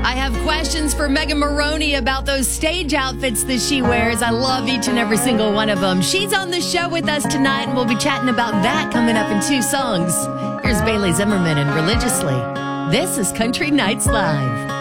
I have questions for Megan Maroney about those stage outfits that she wears. I love each and every single one of them. She's on the show with us tonight, and we'll be chatting about that coming up in 2 songs. Here's Bailey Zimmerman and Religiously. This is Country Nights Live.